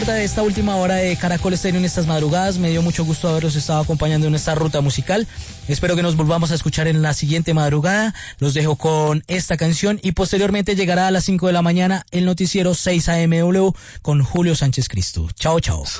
De esta última hora de Caracol Estéreo en estas madrugadas, me dio mucho gusto haberlos estado acompañando en esta ruta musical. Espero que nos volvamos a escuchar en la siguiente madrugada. Los dejo con esta canción y posteriormente llegará a las 5 de la mañana el noticiero 6 AMW con Julio Sánchez Cristo. Chao, chao.